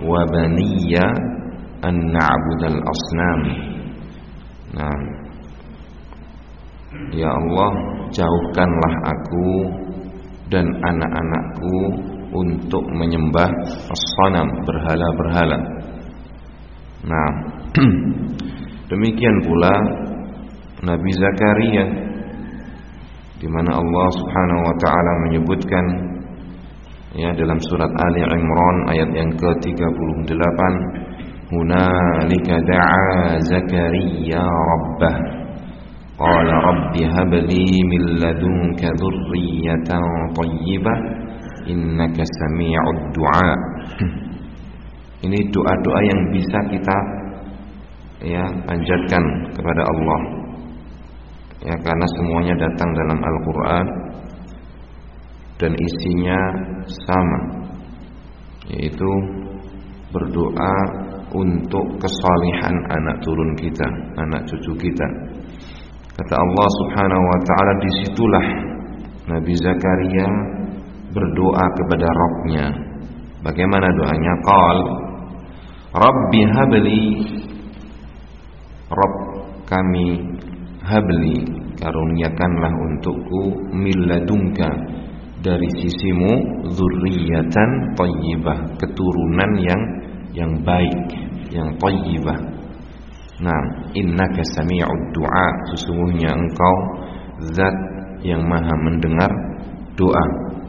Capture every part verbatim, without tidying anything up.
wa baniya an na'budal asnam. Nah, ya Allah, jauhkanlah aku dan anak-anakku untuk menyembah as-sanam, berhala-berhala. Nah, demikian pula Nabi Zakaria, di mana Allah Subhanahu wa taala menyebutkan ya dalam surat Ali Imran ayat yang ke tiga puluh delapan, hunalika da'a Zakaria rabbah qala rabbi habli min ladunka dzurriyyatan thayyibah innaka sami'ud du'a. Ini doa-doa yang bisa kita ya panjatkan kepada Allah. Ya, karena semuanya datang dalam Al-Qur'an dan isinya sama, yaitu berdoa untuk kesalihan anak turun kita, anak cucu kita. Kata Allah Subhanahu wa taala, disitulah Nabi Zakaria berdoa kepada Rabb-Nya. Bagaimana doanya? Qal Rabbi habli, Rabb kami, habli, karuniakanlah untukku, min ladunka, dari sisimu, dzurriyyatan thayyibah, keturunan yang yang baik, yang thayyibah. Nah, innaka sami'ud du'a, sesungguhnya engkau zat yang maha mendengar doa.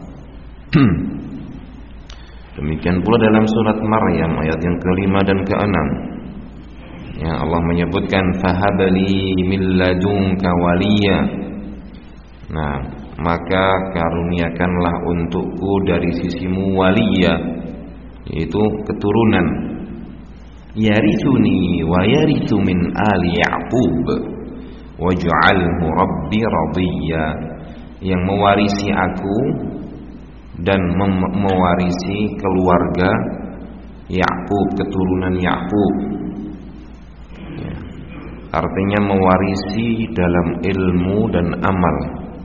Demikian pula dalam surat Maryam ayat yang kelima dan keenam, ya Allah menyebutkan fahabli min ladunka waliya. Nah, maka karuniakanlah untukku dari sisimu waliya, yaitu keturunan, yarithuni wa yarithu min ali Ya'qub waj'alhu rabbi radiyya, yang mewarisi aku dan mem- mewarisi keluarga Ya'qub, keturunan Ya'qub. Ya. Artinya mewarisi dalam ilmu dan amal,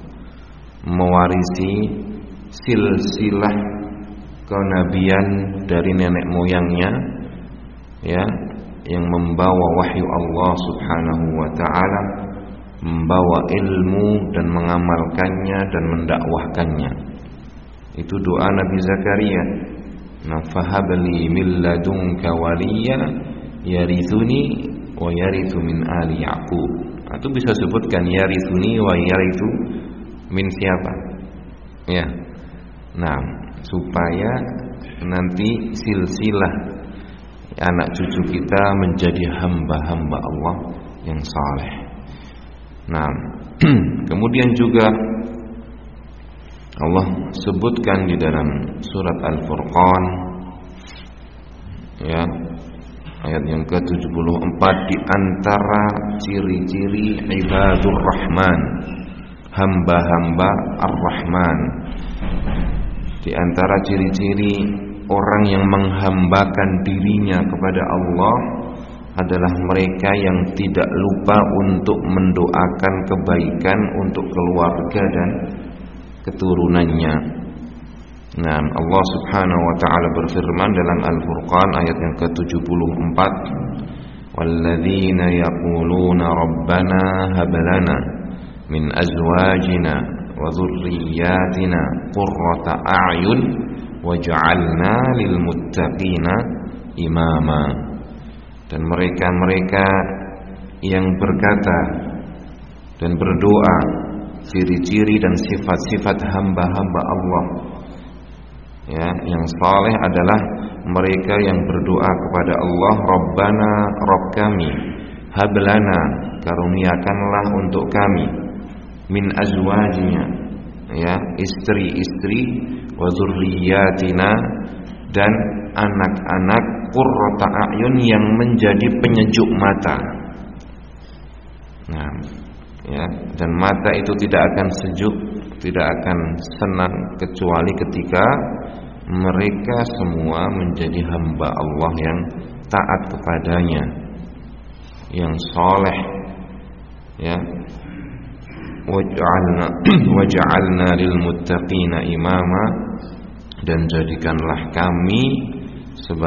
mewarisi silsilah kenabian dari nenek moyangnya, ya, yang membawa wahyu Allah Subhanahu wa taala, membawa ilmu dan mengamalkannya dan mendakwahkannya. Itu doa Nabi Zakaria. Nah, fahabli min ladunka waliya yarithuni wa yarithu min ali Ya'qub. Itu bisa sebutkan yarithuni wa yarithu min siapa? Ya. Nah, supaya nanti silsilah anak cucu kita menjadi hamba-hamba Allah yang saleh. Nah, kemudian juga Allah sebutkan di dalam surat Al-Furqan, ya, ayat yang ke tujuh puluh empat, di antara ciri-ciri ibadur rahman, hamba-hamba ar-Rahman, di antara ciri-ciri orang yang menghambakan dirinya kepada Allah adalah mereka yang tidak lupa untuk mendoakan kebaikan untuk keluarga dan keturunannya. Nah, Allah Subhanahu wa taala berfirman dalam Al-Furqan ayat yang ke tujuh puluh empat, walladzina yaquluna rabbana hab lana min azwajina wa dhurriyyatina qurrata a'yun waj'alna lil muttaqina imama. Dan mereka-mereka yang berkata dan berdoa, ciri-ciri dan sifat-sifat hamba-hamba Allah, ya, yang saleh adalah mereka yang berdoa kepada Allah, Rabbana, Rabb kami, hablana, karuniakanlah untuk kami, min azwajina, ya, istri-istri, wa dzurriyyatina, dan anak-anak, qurrata a'yun, yang menjadi penyejuk mata. Nah, ya, dan mata itu tidak akan sejuk, tidak akan senang kecuali ketika mereka semua menjadi hamba Allah yang taat kepadanya, yang saleh, ya. Waj'alna waj'alna lil muttaqina imama, dan jadikanlah kami sebagai